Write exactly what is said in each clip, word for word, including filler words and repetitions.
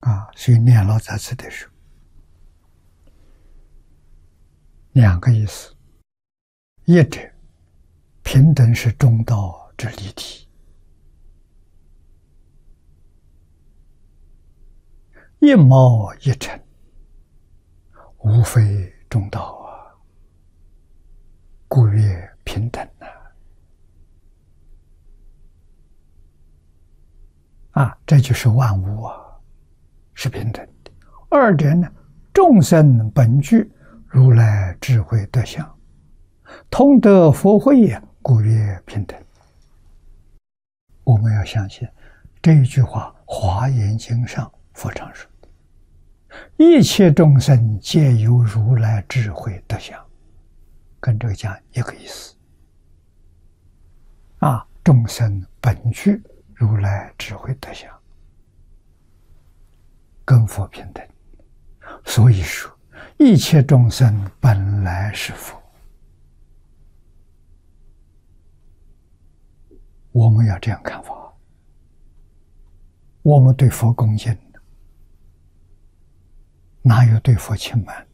啊，所以念老在此的时候，两个意思：一者平等是中道之理体，一毛一尘，无非中道啊，故曰平等啊！啊，这就是万物啊，是平等的。二者呢，众生本具如来智慧德相，同得佛慧也，故曰平等。我们要相信这一句话，《华严经》上佛常说：“一切众生皆有如来智慧德相”，跟这个讲一个意思。啊，众生本具如来智慧德相，跟佛平等。所以说，一切众生本来是佛。我们要这样看法，我们对佛恭敬，哪有对佛轻慢？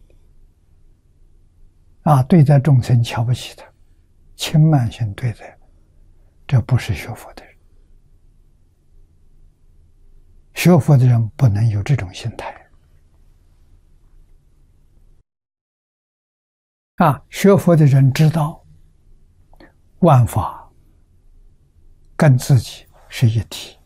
啊，对待众生瞧不起他，轻慢性对待，这不是学佛的人。学佛的人不能有这种心态。啊，学佛的人知道，万法跟自己是一体。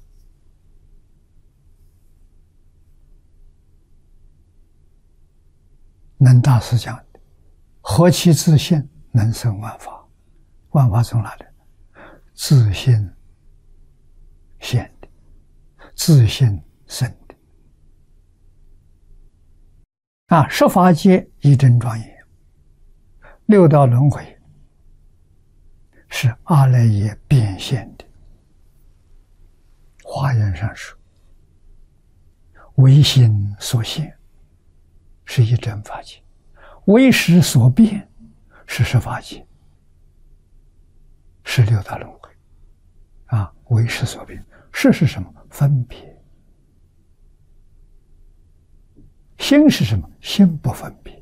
能大师讲的：“何其自性，能生万法。”万法从哪里？自性现的，自性生的。啊，十法界一真庄严，六道轮回是阿赖耶变现的。华严上说：“唯心所现，是一真法界；唯识所变，是十法界，是六道轮回。”啊，唯识所变，识是什么？分别。心是什么？心不分别。